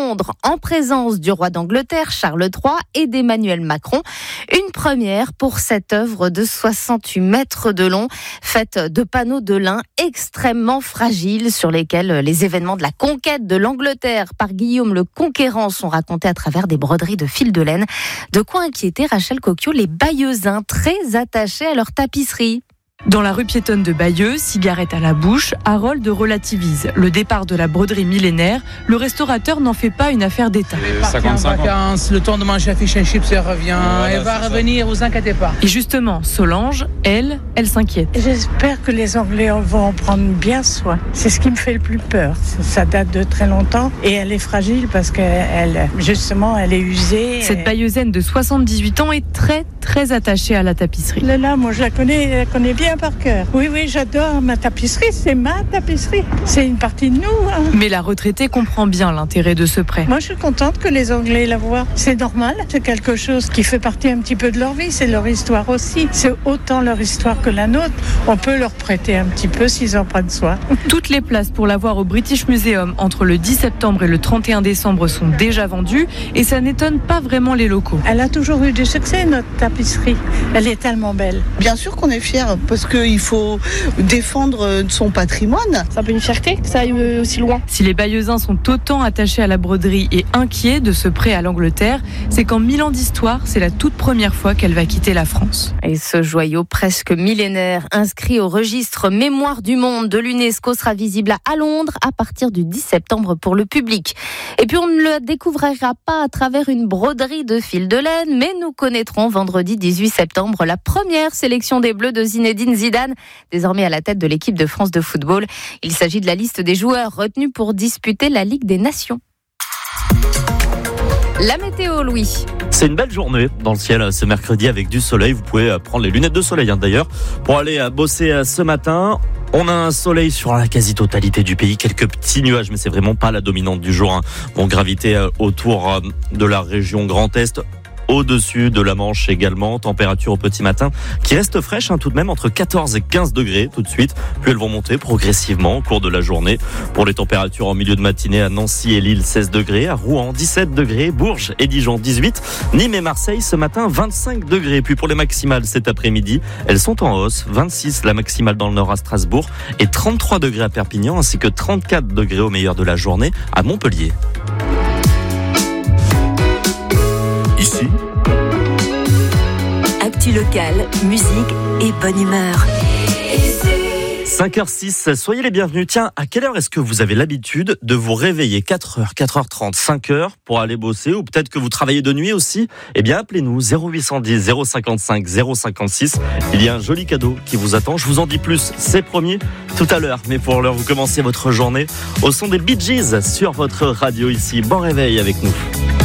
Londres en présence du roi d'Angleterre Charles III et d'Emmanuel Macron. Une première pour cette œuvre de 68 mètres de long, faite de panneaux de lin extrêmement fragiles sur lesquels les événements de la conquête de l'Angleterre par Guillaume le Conquérant sont racontés à travers des broderies de fil de laine. De quoi inquiéter, Rachel Coquio, les Bayeuxins très attachés à leur tapisserie. Dans la rue piétonne de Bayeux, cigarette à la bouche, Harold relativise. Le départ de la broderie millénaire, le restaurateur n'en fait pas une affaire d'État. Elle est partie en vacances, le temps de manger un fish and chips, elle revient, elle va revenir, vous inquiétez pas. Et justement, Solange, elle s'inquiète. J'espère que les Anglais vont en prendre bien soin. C'est ce qui me fait le plus peur. Ça date de très longtemps et elle est fragile parce qu'elle, justement, elle est usée. Cette Bayeuxaine de 78 ans est très attachée à la tapisserie. Là, moi je la connais bien par cœur. Oui, j'adore ma tapisserie, c'est ma tapisserie. C'est une partie de nous. Mais la retraitée comprend bien l'intérêt de ce prêt. Moi, je suis contente que les Anglais la voient. C'est normal, c'est quelque chose qui fait partie un petit peu de leur vie, c'est leur histoire aussi. C'est autant leur histoire que la nôtre. On peut leur prêter un petit peu s'ils en prennent soin. Toutes les places pour la voir au British Museum entre le 10 septembre et le 31 décembre sont déjà vendues et ça n'étonne pas vraiment les locaux. Elle a toujours eu du succès, notre tapisserie. Elle est tellement belle. Bien sûr qu'on est fiers parce qu'il faut défendre son patrimoine. C'est un peu une fierté que ça aille aussi loin. Si les Bayeuxins sont autant attachés à la broderie et inquiets de ce prêt à l'Angleterre, c'est qu'en 1000 ans d'histoire, c'est la toute première fois qu'elle va quitter la France. Et ce joyau presque millénaire, inscrit au registre Mémoire du monde de l'UNESCO, sera visible à Londres à partir du 10 septembre pour le public. Et puis on ne le découvrira pas à travers une broderie de fil de laine, mais nous connaîtrons vendredi 18 septembre la première sélection des Bleus de Zinedine Zidane, désormais à la tête de l'équipe de France de football. Il s'agit de la liste des joueurs retenus pour disputer la Ligue des Nations. La météo, Louis. C'est une belle journée dans le ciel ce mercredi avec du soleil. Vous pouvez prendre les lunettes de soleil d'ailleurs pour aller bosser ce matin. On a un soleil sur la quasi-totalité du pays. Quelques petits nuages, mais c'est vraiment pas la dominante du jour, vont graviter autour de la région Grand Est. Au-dessus de la Manche également, température au petit matin qui reste fraîche tout de même entre 14 et 15 degrés tout de suite, puis elles vont monter progressivement au cours de la journée. Pour les températures en milieu de matinée à Nancy et Lille 16 degrés, à Rouen 17 degrés, Bourges et Dijon 18, Nîmes et Marseille ce matin 25 degrés. Puis pour les maximales cet après-midi, elles sont en hausse, 26 la maximale dans le nord à Strasbourg et 33 degrés à Perpignan ainsi que 34 degrés au meilleur de la journée à Montpellier. Ici, actu locale, musique et bonne humeur. 5h06, soyez les bienvenus. Tiens, à quelle heure est-ce que vous avez l'habitude de vous réveiller? 4h, 4h30, 5h pour aller bosser, ou peut-être que vous travaillez de nuit aussi? Eh bien, appelez-nous 0810 055 056. Il y a un joli cadeau qui vous attend. Je vous en dis plus, c'est promis, tout à l'heure. Mais pour l'heure, vous commencez votre journée au son des Bee Gees sur votre radio ici. Bon réveil avec nous.